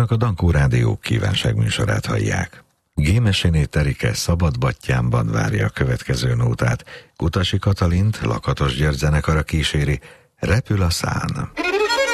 Önök a Dankó Rádió kívánságműsorát hallják. Gémeséné Terike Szabadbattyánban várja a következő nótát. Kutasi Katalint Lakatos György zenekara kíséri, Repül a szán.